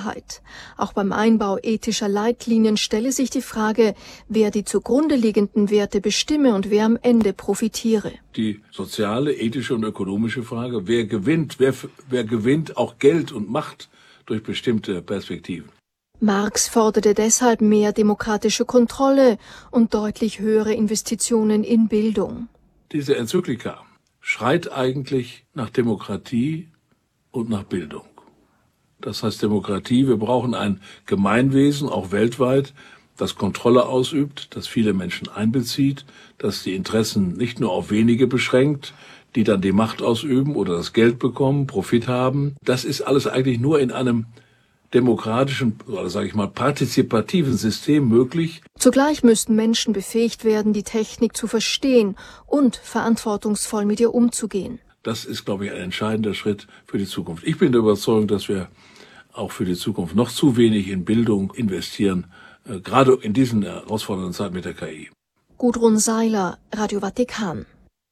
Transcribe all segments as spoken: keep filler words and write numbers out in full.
Sicherheit. Auch beim Einbau ethischer Leitlinien stelle sich die Frage, wer die zugrunde liegenden Werte bestimme und wer am Ende profitiere. Die soziale, ethische und ökonomische Frage, wer gewinnt, wer, wer gewinnt auch Geld und Macht durch bestimmte Perspektiven. Marx forderte deshalb mehr demokratische Kontrolle und deutlich höhere Investitionen in Bildung. Diese Enzyklika schreit eigentlich nach Demokratie und nach Bildung. Das heißt Demokratie, wir brauchen ein Gemeinwesen, auch weltweit, das Kontrolle ausübt, das viele Menschen einbezieht, das die Interessen nicht nur auf wenige beschränkt, die dann die Macht ausüben oder das Geld bekommen, Profit haben. Das ist alles eigentlich nur in einem demokratischen, oder sage ich mal, partizipativen System möglich. Zugleich müssten Menschen befähigt werden, die Technik zu verstehen und verantwortungsvoll mit ihr umzugehen. Das ist, glaube ich, ein entscheidender Schritt für die Zukunft. Ich bin der Überzeugung, dass wir auch für die Zukunft noch zu wenig in Bildung investieren, äh, gerade in diesen herausfordernden Zeiten mit der K I. Gudrun Seiler, Radio Vatikan.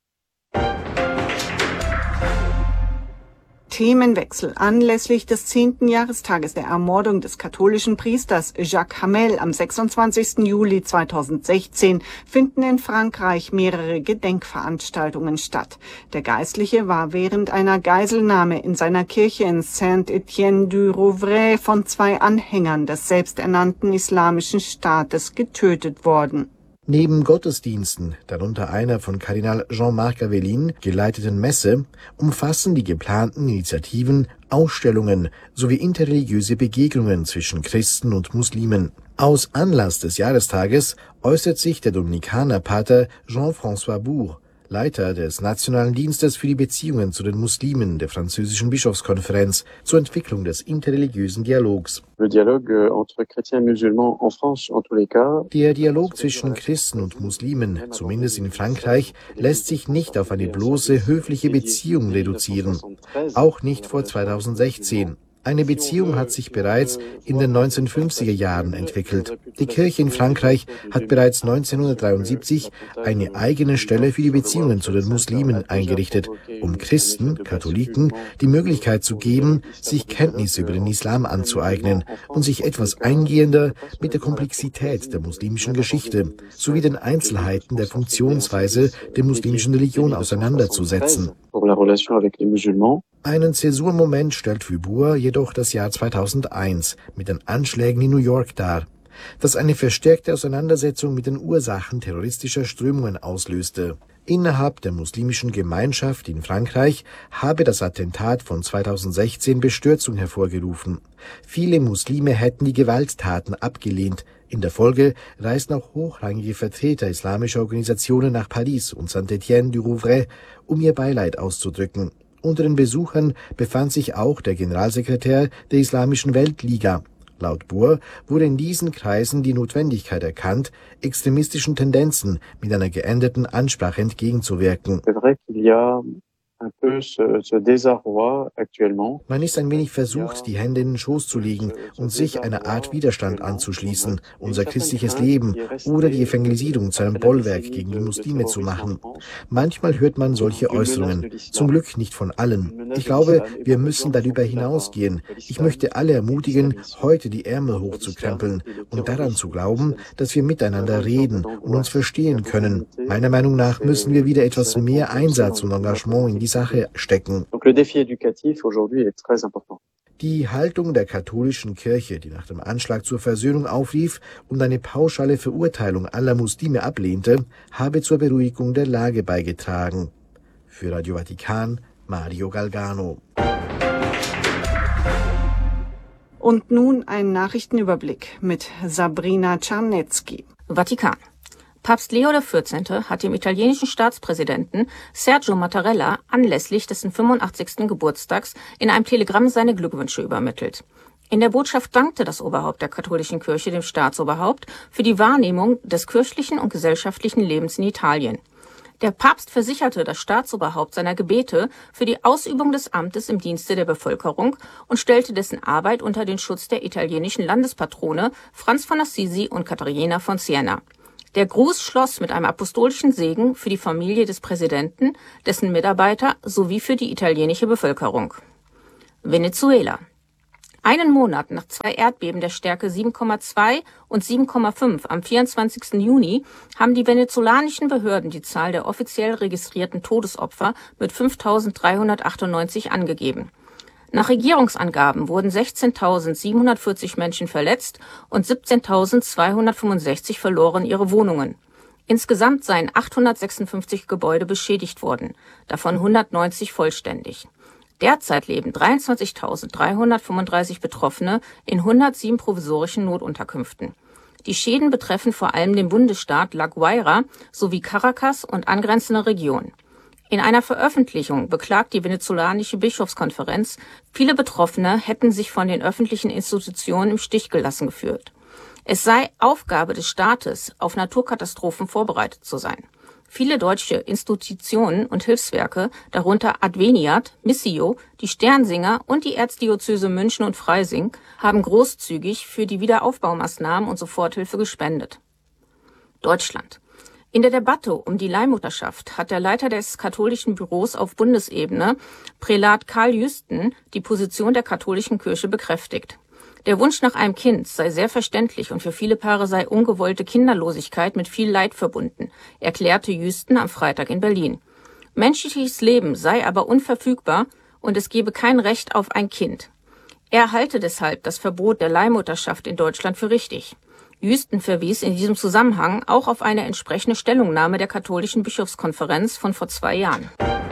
Themenwechsel. Anlässlich des zehnten Jahrestages der Ermordung des katholischen Priesters Jacques Hamel am sechsundzwanzigsten Juli zweitausendsechzehn finden in Frankreich mehrere Gedenkveranstaltungen statt. Der Geistliche war während einer Geiselnahme in seiner Kirche in Saint-Étienne-du-Rouvray von zwei Anhängern des selbsternannten Islamischen Staates getötet worden. Neben Gottesdiensten, darunter einer von Kardinal Jean-Marc Aveline geleiteten Messe, umfassen die geplanten Initiativen Ausstellungen sowie interreligiöse Begegnungen zwischen Christen und Muslimen. Aus Anlass des Jahrestages äußert sich der Dominikanerpater Jean-François Bourg, Leiter des Nationalen Dienstes für die Beziehungen zu den Muslimen der französischen Bischofskonferenz, zur Entwicklung des interreligiösen Dialogs. Der Dialog zwischen Christen und Muslimen, zumindest in Frankreich, lässt sich nicht auf eine bloße höfliche Beziehung reduzieren, auch nicht vor zweitausendsechzehn. Eine Beziehung hat sich bereits in den neunzehnhundertfünfziger Jahren entwickelt. Die Kirche in Frankreich hat bereits neunzehnhundertdreiundsiebzig eine eigene Stelle für die Beziehungen zu den Muslimen eingerichtet, um Christen, Katholiken, die Möglichkeit zu geben, sich Kenntnisse über den Islam anzueignen und sich etwas eingehender mit der Komplexität der muslimischen Geschichte sowie den Einzelheiten der Funktionsweise der muslimischen Religion auseinanderzusetzen. Einen Zäsurmoment stellt für Bourg jedoch das Jahr zweitausendeins mit den Anschlägen in New York dar, das eine verstärkte Auseinandersetzung mit den Ursachen terroristischer Strömungen auslöste. Innerhalb der muslimischen Gemeinschaft in Frankreich habe das Attentat von zweitausendsechzehn Bestürzung hervorgerufen. Viele Muslime hätten die Gewalttaten abgelehnt. In der Folge reisten auch hochrangige Vertreter islamischer Organisationen nach Paris und Saint-Étienne-du-Rouvray, um ihr Beileid auszudrücken. Unter den Besuchern befand sich auch der Generalsekretär der Islamischen Weltliga. Laut Bourg wurde in diesen Kreisen die Notwendigkeit erkannt, extremistischen Tendenzen mit einer geänderten Ansprache entgegenzuwirken. Man ist ein wenig versucht, die Hände in den Schoß zu legen und sich einer Art Widerstand anzuschließen, unser christliches Leben oder die Evangelisierung zu einem Bollwerk gegen die Muslime zu machen. Manchmal hört man solche Äußerungen, zum Glück nicht von allen. Ich glaube, wir müssen darüber hinausgehen. Ich möchte alle ermutigen, heute die Ärmel hochzukrempeln und daran zu glauben, dass wir miteinander reden und uns verstehen können. Meiner Meinung nach müssen wir wieder etwas mehr Einsatz und Engagement in die Sache stecken. Die Haltung der katholischen Kirche, die nach dem Anschlag zur Versöhnung aufrief und eine pauschale Verurteilung aller Muslime ablehnte, habe zur Beruhigung der Lage beigetragen. Für Radio Vatikan, Mario Galgano. Und nun ein Nachrichtenüberblick mit Sabrina Czarnecki. Vatikan. Papst Leo der vierzehnte hat dem italienischen Staatspräsidenten Sergio Mattarella anlässlich dessen fünfundachtzigsten Geburtstags in einem Telegramm seine Glückwünsche übermittelt. In der Botschaft dankte das Oberhaupt der katholischen Kirche dem Staatsoberhaupt für die Wahrnehmung des kirchlichen und gesellschaftlichen Lebens in Italien. Der Papst versicherte das Staatsoberhaupt seiner Gebete für die Ausübung des Amtes im Dienste der Bevölkerung und stellte dessen Arbeit unter den Schutz der italienischen Landespatrone Franz von Assisi und Katharina von Siena. Der Gruß schloss mit einem apostolischen Segen für die Familie des Präsidenten, dessen Mitarbeiter sowie für die italienische Bevölkerung. Venezuela. Einen Monat nach zwei Erdbeben der Stärke sieben Komma zwei und sieben Komma fünf am vierundzwanzigsten Juni haben die venezolanischen Behörden die Zahl der offiziell registrierten Todesopfer mit fünftausenddreihundertachtundneunzig angegeben. Nach Regierungsangaben wurden sechzehntausendsiebenhundertvierzig Menschen verletzt und siebzehntausendzweihundertfünfundsechzig verloren ihre Wohnungen. Insgesamt seien achthundertsechsundfünfzig Gebäude beschädigt worden, davon hundertneunzig vollständig. Derzeit leben dreiundzwanzigtausenddreihundertfünfunddreißig Betroffene in hundertsieben provisorischen Notunterkünften. Die Schäden betreffen vor allem den Bundesstaat La Guaira sowie Caracas und angrenzende Regionen. In einer Veröffentlichung beklagt die venezolanische Bischofskonferenz, viele Betroffene hätten sich von den öffentlichen Institutionen im Stich gelassen gefühlt. Es sei Aufgabe des Staates, auf Naturkatastrophen vorbereitet zu sein. Viele deutsche Institutionen und Hilfswerke, darunter Adveniat, Missio, die Sternsinger und die Erzdiözese München und Freising, haben großzügig für die Wiederaufbaumaßnahmen und Soforthilfe gespendet. Deutschland. In der Debatte um die Leihmutterschaft hat der Leiter des katholischen Büros auf Bundesebene, Prälat Karl Jüsten, die Position der katholischen Kirche bekräftigt. Der Wunsch nach einem Kind sei sehr verständlich und für viele Paare sei ungewollte Kinderlosigkeit mit viel Leid verbunden, erklärte Jüsten am Freitag in Berlin. Menschliches Leben sei aber unverfügbar und es gebe kein Recht auf ein Kind. Er halte deshalb das Verbot der Leihmutterschaft in Deutschland für richtig. Jüsten verwies in diesem Zusammenhang auch auf eine entsprechende Stellungnahme der katholischen Bischofskonferenz von vor zwei Jahren.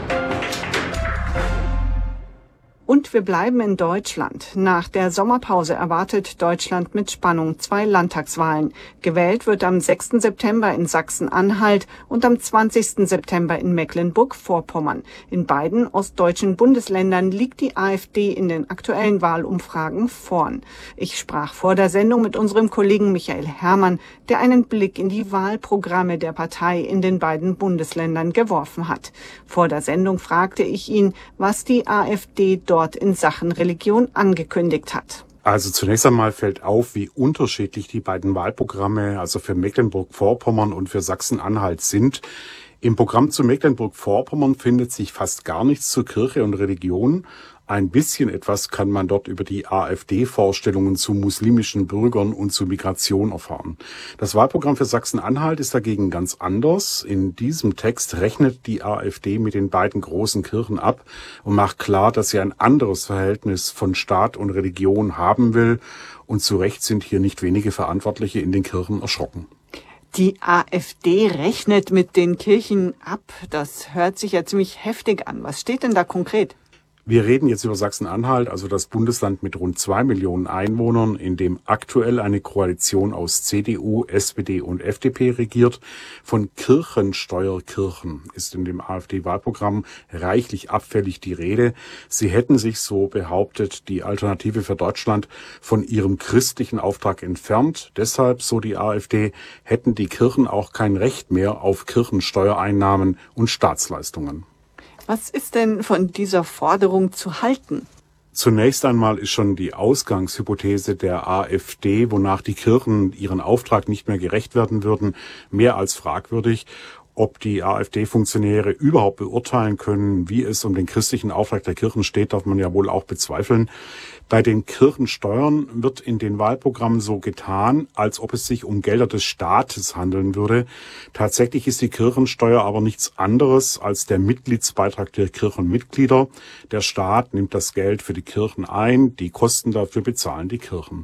Und wir bleiben in Deutschland. Nach der Sommerpause erwartet Deutschland mit Spannung zwei Landtagswahlen. Gewählt wird am sechsten September in Sachsen-Anhalt und am zwanzigsten September in Mecklenburg-Vorpommern. In beiden ostdeutschen Bundesländern liegt die AfD in den aktuellen Wahlumfragen vorn. Ich sprach vor der Sendung mit unserem Kollegen Michael Herrmann, der einen Blick in die Wahlprogramme der Partei in den beiden Bundesländern geworfen hat. Vor der Sendung fragte ich ihn, was die AfD dort in Sachen Religion angekündigt hat. Also zunächst einmal fällt auf, wie unterschiedlich die beiden Wahlprogramme, also für Mecklenburg-Vorpommern und für Sachsen-Anhalt sind. Im Programm zu Mecklenburg-Vorpommern findet sich fast gar nichts zur Kirche und Religion. Ein bisschen etwas kann man dort über die AfD-Vorstellungen zu muslimischen Bürgern und zu Migration erfahren. Das Wahlprogramm für Sachsen-Anhalt ist dagegen ganz anders. In diesem Text rechnet die AfD mit den beiden großen Kirchen ab und macht klar, dass sie ein anderes Verhältnis von Staat und Religion haben will. Und zu Recht sind hier nicht wenige Verantwortliche in den Kirchen erschrocken. Die AfD rechnet mit den Kirchen ab. Das hört sich ja ziemlich heftig an. Was steht denn da konkret? Wir reden jetzt über Sachsen-Anhalt, also das Bundesland mit rund zwei Millionen Einwohnern, in dem aktuell eine Koalition aus C D U, S P D und F D P regiert. Von Kirchensteuerkirchen ist in dem AfD-Wahlprogramm reichlich abfällig die Rede. Sie hätten sich, so behauptet die Alternative für Deutschland, von ihrem christlichen Auftrag entfernt. Deshalb, so die AfD, hätten die Kirchen auch kein Recht mehr auf Kirchensteuereinnahmen und Staatsleistungen. Was ist denn von dieser Forderung zu halten? Zunächst einmal ist schon die Ausgangshypothese der AfD, wonach die Kirchen ihren Auftrag nicht mehr gerecht werden würden, mehr als fragwürdig. Ob die AfD-Funktionäre überhaupt beurteilen können, wie es um den christlichen Auftrag der Kirchen steht, darf man ja wohl auch bezweifeln. Bei den Kirchensteuern wird in den Wahlprogrammen so getan, als ob es sich um Gelder des Staates handeln würde. Tatsächlich ist die Kirchensteuer aber nichts anderes als der Mitgliedsbeitrag der Kirchenmitglieder. Der Staat nimmt das Geld für die Kirchen ein, die Kosten dafür bezahlen die Kirchen.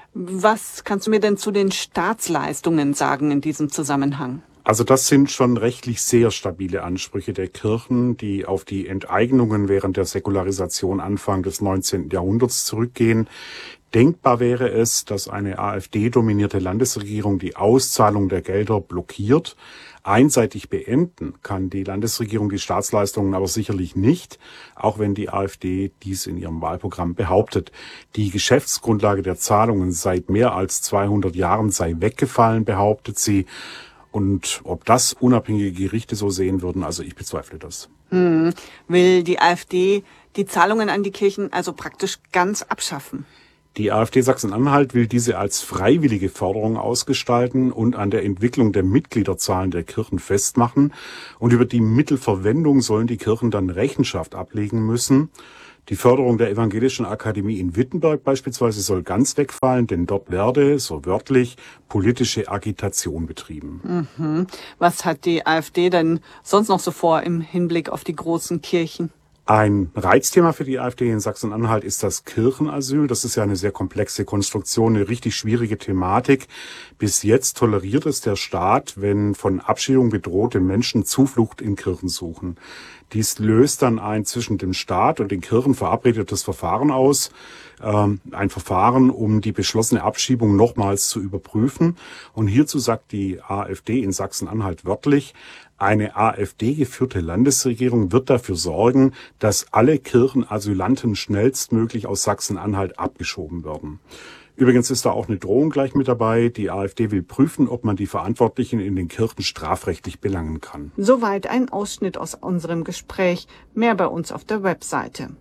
Was kannst du mir denn zu den Staatsleistungen sagen in diesem Zusammenhang? Also das sind schon rechtlich sehr stabile Ansprüche der Kirchen, die auf die Enteignungen während der Säkularisation Anfang des neunzehnten Jahrhunderts zurückgehen. Denkbar wäre es, dass eine AfD-dominierte Landesregierung die Auszahlung der Gelder blockiert. Einseitig beenden kann die Landesregierung die Staatsleistungen aber sicherlich nicht, auch wenn die AfD dies in ihrem Wahlprogramm behauptet. Die Geschäftsgrundlage der Zahlungen seit mehr als zweihundert Jahren sei weggefallen, behauptet sie. Und ob das unabhängige Gerichte so sehen würden, also ich bezweifle das. Hm. Will die AfD die Zahlungen an die Kirchen also praktisch ganz abschaffen? Die AfD Sachsen-Anhalt will diese als freiwillige Forderung ausgestalten und an der Entwicklung der Mitgliederzahlen der Kirchen festmachen. Und über die Mittelverwendung sollen die Kirchen dann Rechenschaft ablegen müssen. Die Förderung der Evangelischen Akademie in Wittenberg beispielsweise soll ganz wegfallen, denn dort werde, so wörtlich, politische Agitation betrieben. Mhm. Was hat die AfD denn sonst noch so vor im Hinblick auf die großen Kirchen? Ein Reizthema für die AfD in Sachsen-Anhalt ist das Kirchenasyl. Das ist ja eine sehr komplexe Konstruktion, eine richtig schwierige Thematik. Bis jetzt toleriert es der Staat, wenn von Abschiebung bedrohte Menschen Zuflucht in Kirchen suchen. Dies löst dann ein zwischen dem Staat und den Kirchen verabredetes Verfahren aus. Ähm, ein Verfahren, um die beschlossene Abschiebung nochmals zu überprüfen. Und hierzu sagt die AfD in Sachsen-Anhalt wörtlich, eine AfD-geführte Landesregierung wird dafür sorgen, dass alle Kirchenasylanten schnellstmöglich aus Sachsen-Anhalt abgeschoben werden. Übrigens ist da auch eine Drohung gleich mit dabei. Die AfD will prüfen, ob man die Verantwortlichen in den Kirchen strafrechtlich belangen kann. Soweit ein Ausschnitt aus unserem Gespräch. Mehr bei uns auf der Webseite.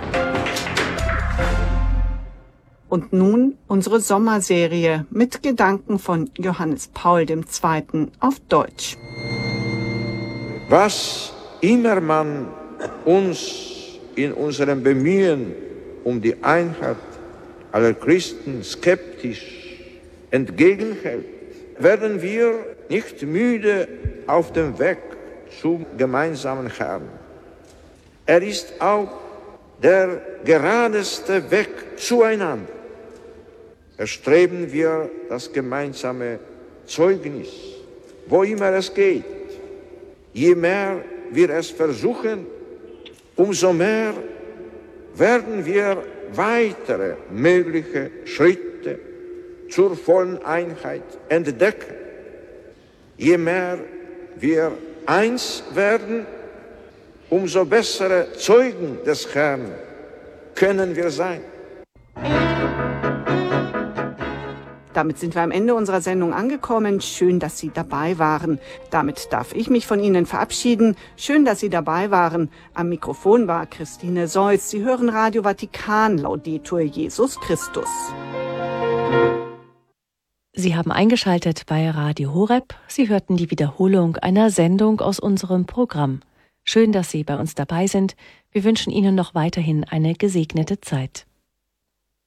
Und nun unsere Sommerserie mit Gedanken von Johannes Paul der Zweite auf Deutsch. Was immer man uns in unserem Bemühen um die Einheit aller Christen skeptisch entgegenhält, werden wir nicht müde auf dem Weg zum gemeinsamen Herrn. Er ist auch der geradeste Weg zueinander. Erstreben wir das gemeinsame Zeugnis, wo immer es geht. Je mehr wir es versuchen, umso mehr werden wir weitere mögliche Schritte zur vollen Einheit entdecken. Je mehr wir eins werden, umso bessere Zeugen des Herrn können wir sein. Damit sind wir am Ende unserer Sendung angekommen. Schön, dass Sie dabei waren. Damit darf ich mich von Ihnen verabschieden. Schön, dass Sie dabei waren. Am Mikrofon war Christine Seuss. Sie hören Radio Vatikan, Laudetur Jesus Christus. Sie haben eingeschaltet bei Radio Horeb. Sie hörten die Wiederholung einer Sendung aus unserem Programm. Schön, dass Sie bei uns dabei sind. Wir wünschen Ihnen noch weiterhin eine gesegnete Zeit.